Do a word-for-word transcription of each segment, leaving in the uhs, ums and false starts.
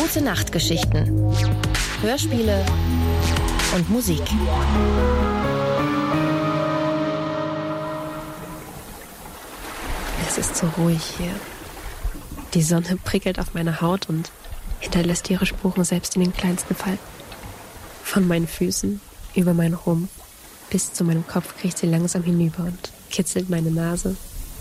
Gute Nachtgeschichten, Hörspiele und Musik. Es ist so ruhig hier. Die Sonne prickelt auf meine Haut und hinterlässt ihre Spuren selbst in den kleinsten Falten. Von meinen Füßen, über meinen Rumpf, bis zu meinem Kopf kriecht sie langsam hinüber und kitzelt meine Nase.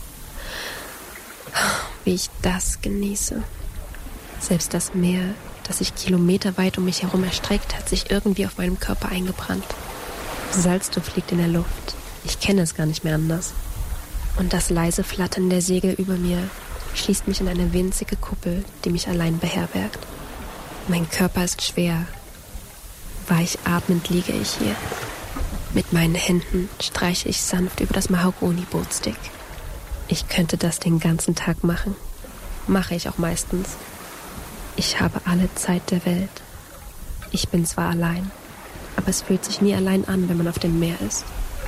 Wie ich das genieße. Selbst das Meer, das sich kilometerweit um mich herum erstreckt, hat sich irgendwie auf meinem Körper eingebrannt. Salzduft liegt in der Luft. Ich kenne es gar nicht mehr anders. Und das leise Flattern der Segel über mir schließt mich in eine winzige Kuppel, die mich allein beherbergt. Mein Körper ist schwer. Weich atmend liege ich hier. Mit meinen Händen streiche ich sanft über das Mahagoni-Bootstick. Ich könnte das den ganzen Tag machen. Mache ich auch meistens. Ich habe alle Zeit der Welt. Ich bin zwar allein, aber es fühlt sich nie allein an, wenn man auf dem Meer ist.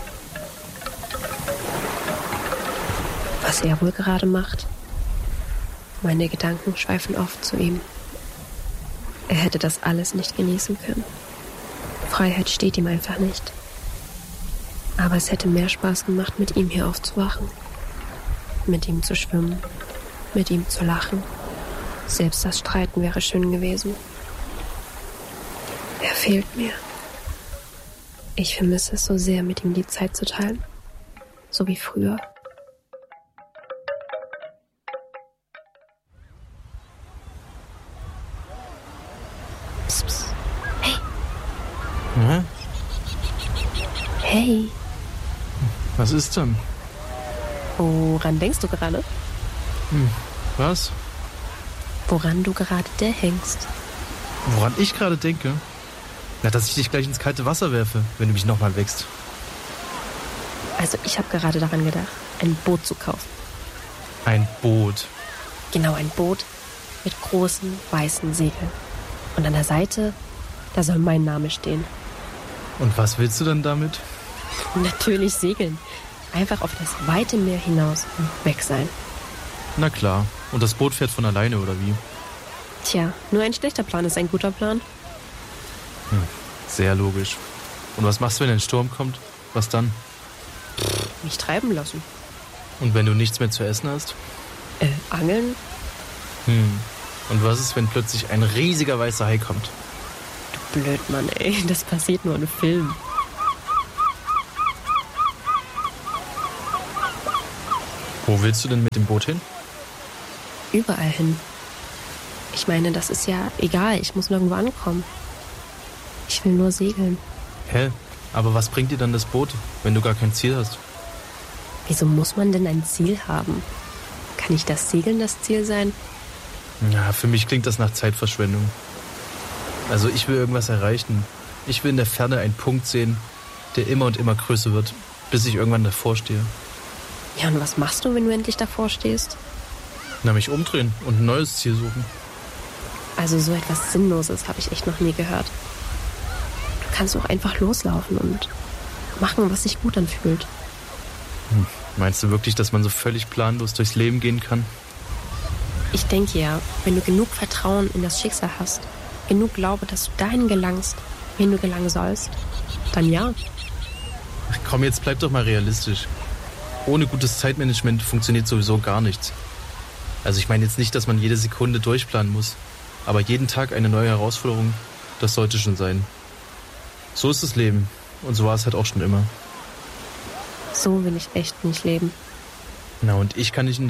Was er wohl gerade macht? Meine Gedanken schweifen oft zu ihm. Er hätte das alles nicht genießen können. Freiheit steht ihm einfach nicht. Aber es hätte mehr Spaß gemacht, mit ihm hier aufzuwachen. Mit ihm zu schwimmen. Mit ihm zu lachen. Selbst das Streiten wäre schön gewesen. Er fehlt mir. Ich vermisse es so sehr, mit ihm die Zeit zu teilen. So wie früher. Psst, psst. Hey. Ja? Hey. Was ist denn? Woran denkst du gerade? Hm, was? Woran du gerade hängst. Woran ich gerade denke? Na, dass ich dich gleich ins kalte Wasser werfe, wenn du mich nochmal wächst. Also ich habe gerade daran gedacht, ein Boot zu kaufen. Ein Boot? Genau, ein Boot mit großen, weißen Segeln. Und an der Seite, da soll mein Name stehen. Und was willst du dann damit? Natürlich segeln. Einfach auf das weite Meer hinaus und weg sein. Na klar. Und das Boot fährt von alleine, oder wie? Tja, nur ein schlechter Plan ist ein guter Plan. Hm, sehr logisch. Und was machst du, wenn ein Sturm kommt? Was dann? Mich treiben lassen. Und wenn du nichts mehr zu essen hast? Äh, angeln? Hm. Und was ist, wenn plötzlich ein riesiger weißer Hai kommt? Du Blödmann, ey. Das passiert nur in Filmen. Wo willst du denn mit dem Boot hin? Überall hin. Ich meine, das ist ja egal. Ich muss nirgendwo ankommen. Ich will nur segeln. Hä? Aber was bringt dir dann das Boot, wenn du gar kein Ziel hast? Wieso muss man denn ein Ziel haben? Kann nicht das Segeln das Ziel sein? Ja, für mich klingt das nach Zeitverschwendung. Also ich will irgendwas erreichen. Ich will in der Ferne einen Punkt sehen, der immer und immer größer wird, bis ich irgendwann davor stehe. Ja, und was machst du, wenn du endlich davor stehst? Na, mich umdrehen und ein neues Ziel suchen. Also so etwas Sinnloses habe ich echt noch nie gehört. Du kannst auch einfach loslaufen und machen, was sich gut anfühlt. Hm. Meinst du wirklich, dass man so völlig planlos durchs Leben gehen kann? Ich denke ja, wenn du genug Vertrauen in das Schicksal hast, genug Glaube, dass du dahin gelangst, wen du gelangen sollst, dann ja. Ach komm, jetzt bleib doch mal realistisch. Ohne gutes Zeitmanagement funktioniert sowieso gar nichts. Also ich meine jetzt nicht, dass man jede Sekunde durchplanen muss, aber jeden Tag eine neue Herausforderung, das sollte schon sein. So ist das Leben und so war es halt auch schon immer. So will ich echt nicht leben. Na, und ich kann nicht in